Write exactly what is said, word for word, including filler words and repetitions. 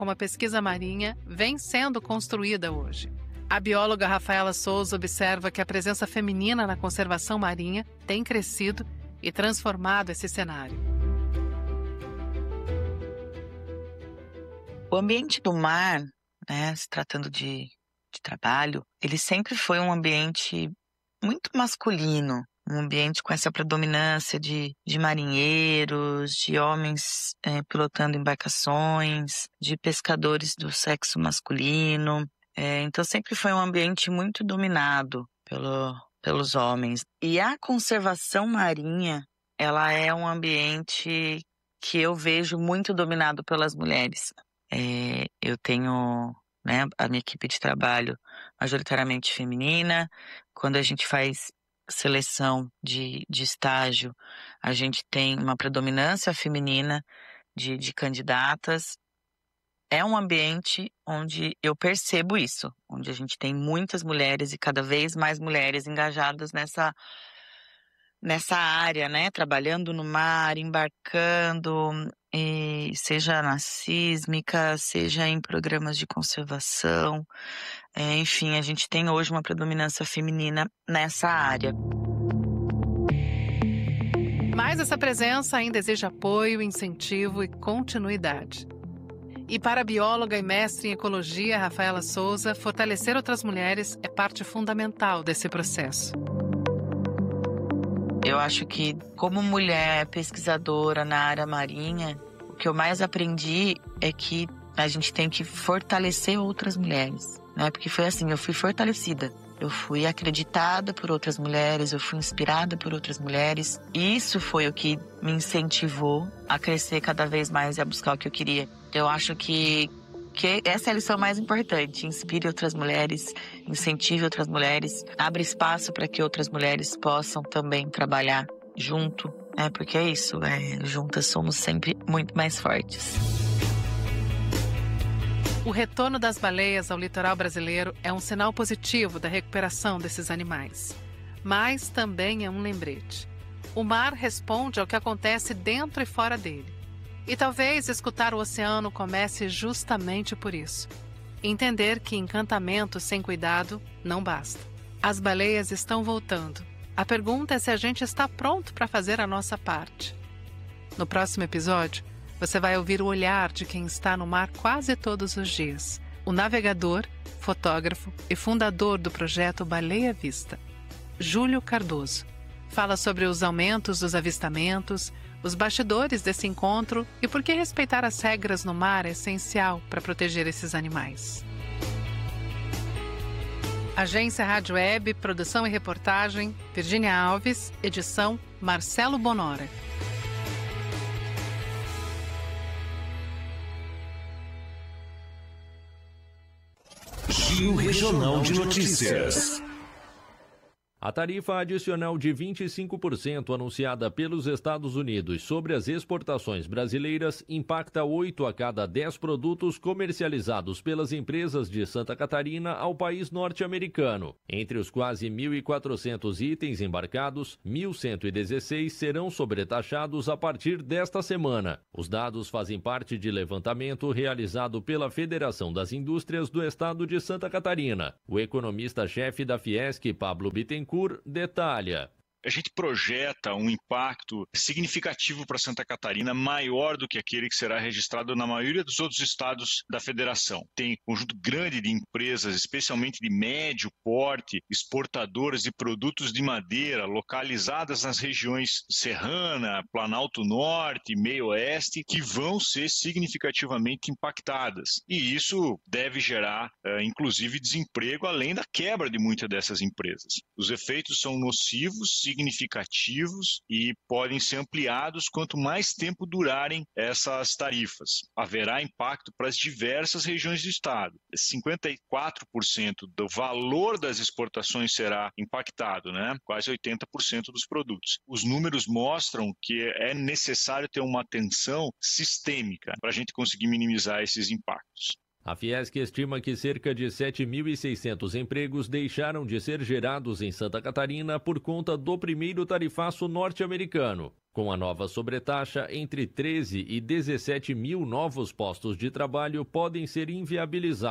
como a pesquisa marinha vem sendo construída hoje. A bióloga Rafaela Souza observa que a presença feminina na conservação marinha tem crescido e transformado esse cenário. O ambiente do mar, né, se tratando de, de trabalho, ele sempre foi um ambiente muito masculino, um ambiente com essa predominância de, de marinheiros, de homens é, pilotando embarcações, de pescadores do sexo masculino. É, então sempre foi um ambiente muito dominado pelo, pelos homens. E a conservação marinha, ela é um ambiente que eu vejo muito dominado pelas mulheres. É, eu tenho, né, a minha equipe de trabalho majoritariamente feminina. Quando a gente faz seleção de, de estágio, a gente tem uma predominância feminina de, de candidatas. É um ambiente onde eu percebo isso, onde a gente tem muitas mulheres e cada vez mais mulheres engajadas nessa, nessa área, né? Trabalhando no mar, embarcando, e seja na sísmica, seja em programas de conservação. É, enfim, a gente tem hoje uma predominância feminina nessa área. Mas essa presença ainda exige apoio, incentivo e continuidade. E para a bióloga e mestre em ecologia, Rafaela Souza, fortalecer outras mulheres é parte fundamental desse processo. Eu acho que, como mulher pesquisadora na área marinha, o que eu mais aprendi é que a gente tem que fortalecer outras mulheres, né? Porque foi assim, eu fui fortalecida. Eu fui acreditada por outras mulheres, eu fui inspirada por outras mulheres. E isso foi o que me incentivou a crescer cada vez mais e a buscar o que eu queria. Eu acho que, que essa é a lição mais importante. Inspire outras mulheres, incentive outras mulheres, abre espaço para que outras mulheres possam também trabalhar junto, né? Porque é isso, é, juntas somos sempre muito mais fortes. O retorno das baleias ao litoral brasileiro é um sinal positivo da recuperação desses animais. Mas também é um lembrete. O mar responde ao que acontece dentro e fora dele. E talvez escutar o oceano comece justamente por isso. Entender que encantamento sem cuidado não basta. As baleias estão voltando. A pergunta é se a gente está pronto para fazer a nossa parte. No próximo episódio, você vai ouvir o olhar de quem está no mar quase todos os dias. O navegador, fotógrafo e fundador do projeto Baleia Vista, Júlio Cardoso. Fala sobre os aumentos dos avistamentos, os bastidores desse encontro e por que respeitar as regras no mar é essencial para proteger esses animais. Agência Rádio Web, produção e reportagem, Virgínia Alves, edição Marcelo Bonora. Giro Regional de Notícias. A tarifa adicional de vinte e cinco por cento anunciada pelos Estados Unidos sobre as exportações brasileiras impacta oito a cada dez produtos comercializados pelas empresas de Santa Catarina ao país norte-americano. Entre os quase mil e quatrocentos itens embarcados, mil cento e dezesseis serão sobretaxados a partir desta semana. Os dados fazem parte de levantamento realizado pela Federação das Indústrias do Estado de Santa Catarina. O economista-chefe da Fiesc, Pablo Bittencourt, detalha. A gente projeta um impacto significativo para Santa Catarina, maior do que aquele que será registrado na maioria dos outros estados da federação. Tem um conjunto grande de empresas, especialmente de médio porte, exportadoras de produtos de madeira, localizadas nas regiões Serrana, Planalto Norte, Meio Oeste, que vão ser significativamente impactadas. E isso deve gerar, eh, inclusive, desemprego, além da quebra de muitas dessas empresas. Os efeitos são nocivos, significativos e podem ser ampliados quanto mais tempo durarem essas tarifas. Haverá impacto para as diversas regiões do estado. cinquenta e quatro por cento do valor das exportações será impactado, né? Quase oitenta por cento dos produtos. Os números mostram que é necessário ter uma atenção sistêmica para a gente conseguir minimizar esses impactos. A Fiesc estima que cerca de sete mil e seiscentos empregos deixaram de ser gerados em Santa Catarina por conta do primeiro tarifaço norte-americano. Com a nova sobretaxa, entre treze e dezessete mil novos postos de trabalho podem ser inviabilizados.